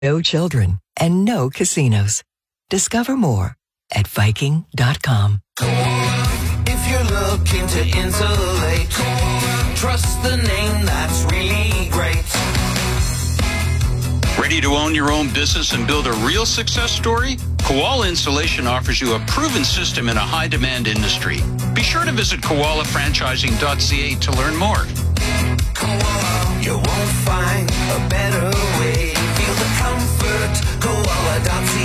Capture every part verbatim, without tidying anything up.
No children and no casinos. Discover more at Viking dot com. If you're looking to insulate, trust the name that's really great. Ready to own your own business and build a real success story? Koala Insulation offers you a proven system in a high-demand industry. Be sure to visit koala franchising dot c a to learn more. Koala, you won't find a better way. Feel the comfort, koala dot c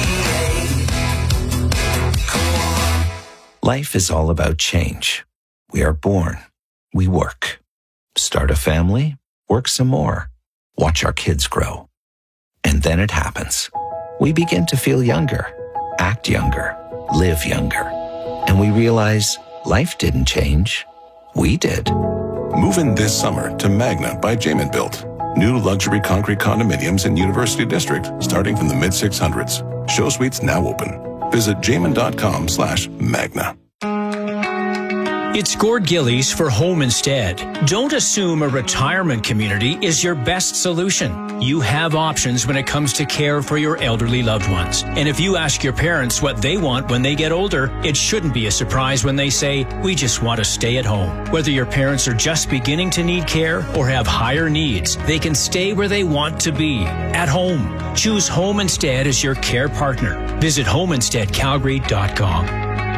a. Koala. Life is all about change. We are born. We work. Start a family. Work some more. Watch our kids grow. And then it happens. We begin to feel younger, act younger, live younger. And we realize life didn't change. We did. Move in this summer to Magna by Jamin Built. New luxury concrete condominiums in University District starting from the mid six hundreds. Show suites now open. Visit jamin.com slash magna. It's Gord Gillies for Home Instead. Don't assume a retirement community is your best solution. You have options when it comes to care for your elderly loved ones. And if you ask your parents what they want when they get older, it shouldn't be a surprise when they say, we just want to stay at home. Whether your parents are just beginning to need care or have higher needs, they can stay where they want to be, at home. Choose Home Instead as your care partner. Visit home instead calgary dot com.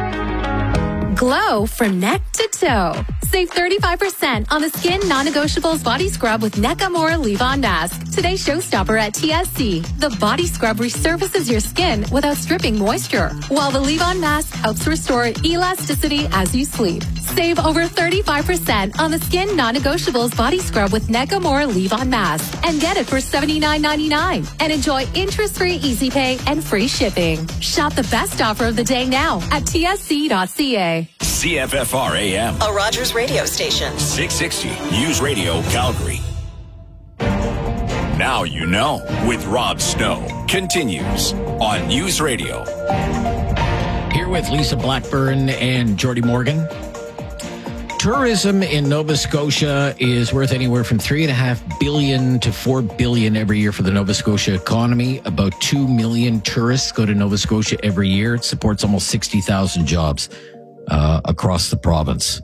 Glow from neck to toe. Save thirty-five percent on the Skin Non-Negotiables Body Scrub with Nakamura Leave-On Mask. Today's showstopper at T S C. The body scrub resurfaces your skin without stripping moisture, while the Leave-On Mask helps restore elasticity as you sleep. Save over thirty-five percent on the Skin Non-Negotiables Body Scrub with Nakamura Leave-On Mask and get it for seventy-nine ninety-nine. And enjoy interest-free easy pay and free shipping. Shop the best offer of the day now at T S C dot C A. C F F R A M. A Rogers radio station. six sixty News Radio Calgary. Now you know with Rob Snow continues on News Radio. Here with Lisa Blackburn and Jordy Morgan. Tourism in Nova Scotia is worth anywhere from three and a half billion to four billion every year for the Nova Scotia economy. About two million tourists go to Nova Scotia every year. It supports almost sixty thousand jobs uh, across the province.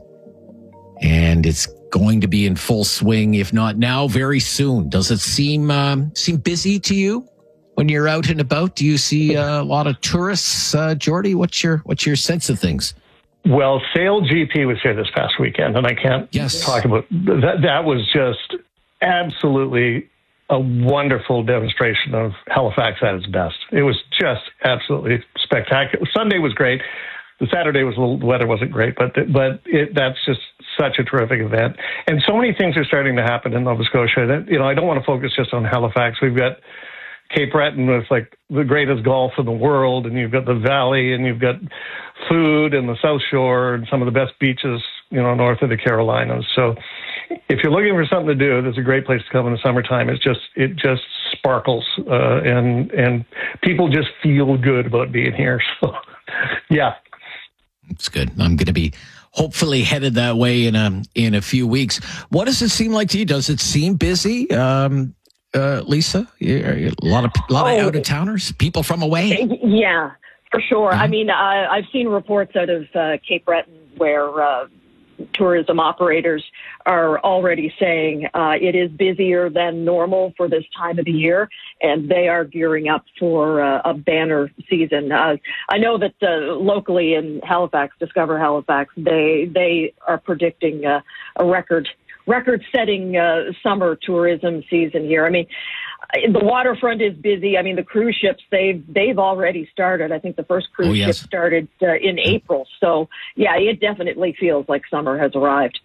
And it's going to be in full swing, if not now, very soon. Does it seem um, seem busy to you when you're out and about? Do you see uh, a lot of tourists, uh, Jordy? What's your what's your sense of things? Well, Sail G P was here this past weekend, and I can't yes. talk about that. That was just absolutely a wonderful demonstration of Halifax at its best. It was just absolutely spectacular. Sunday was great. The Saturday was a little, the weather wasn't great, but but it, that's just such a terrific event. And so many things are starting to happen in Nova Scotia. That, you know, I don't want to focus just on Halifax. We've got Cape Breton with like the greatest golf in the world, and you've got the valley, and you've got food and the South Shore and some of the best beaches, you know, north of the Carolinas. So if you're looking for something to do, there's a great place to come in the summertime. It's just, it just sparkles, uh, and, and people just feel good about being here. So yeah. It's good. I'm going to be hopefully headed that way in a, in a few weeks. What does it seem like to you? Does it seem busy? Um, Uh, Lisa, a lot of a lot of oh, out of towners, people from away. Yeah, for sure. Uh-huh. I mean, I, I've seen reports out of uh, Cape Breton where uh, tourism operators are already saying uh, it is busier than normal for this time of the year, and they are gearing up for uh, a banner season. Uh, I know that uh, locally in Halifax, Discover Halifax, they they are predicting uh, a record. record-setting uh, summer tourism season here. I mean, the waterfront is busy. I mean, the cruise ships, they've, they've already started. I think the first cruise oh, yes. ship started uh, in April. So, yeah, it definitely feels like summer has arrived.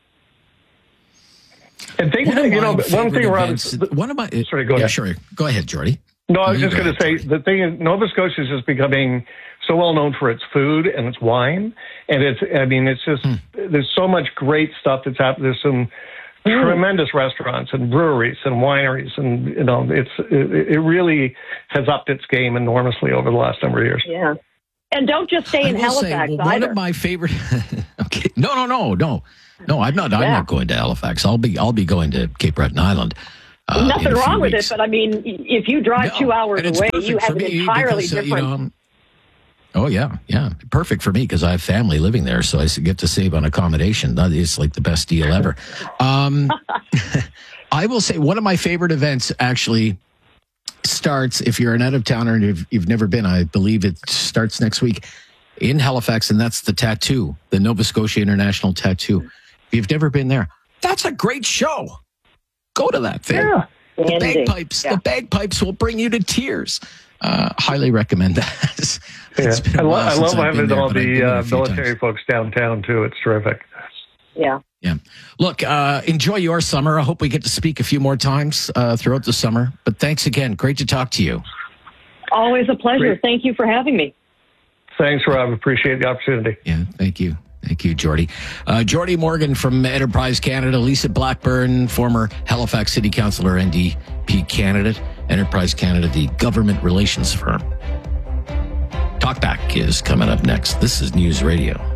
And things, you know, one thing around... One of my... Sorry, go yeah, ahead. Sure. Go ahead, Jordy. No, I was you just going to say, the thing is, Nova Scotia is just becoming so well known for its food and its wine. And it's, I mean, it's just, hmm. there's so much great stuff that's happened. There's some Mm. tremendous restaurants and breweries and wineries, and you know, it's it, it really has upped its game enormously over the last number of years. Yeah, and don't just stay in Halifax say, well, either. One of my favorite. okay, no, no, no, no, no. I'm not. I'm yeah. not going to Halifax. I'll be. I'll be going to Cape Breton Island. Uh, Nothing wrong with it, but I mean, if you drive no, two hours away, you have an entirely because, uh, different. You know, oh, yeah, yeah. Perfect for me because I have family living there, so I get to save on accommodation. It's like the best deal ever. Um, I will say one of my favorite events actually starts, if you're an out-of-towner and you've, you've never been, I believe it starts next week in Halifax, and that's the Tattoo, the Nova Scotia International Tattoo. If you've never been there, that's a great show. Go to that thing. Yeah. The bagpipes, yeah. the bagpipes will bring you to tears. Uh, highly recommend that. Yeah. I, lo- I love having there, all the uh, military times. folks downtown too. It's terrific. Yeah. Yeah. Look, uh, enjoy your summer. I hope we get to speak a few more times uh, throughout the summer. But thanks again. Great to talk to you. Always a pleasure. Great. Thank you for having me. Thanks, Rob. Appreciate the opportunity. Yeah. Thank you. Thank you, Jordy. Uh, Jordy Morgan from Enterprise Canada, Lisa Blackburn, former Halifax City Councillor, N D P candidate, Enterprise Canada, the government relations firm. Talkback is coming up next. This is News Radio.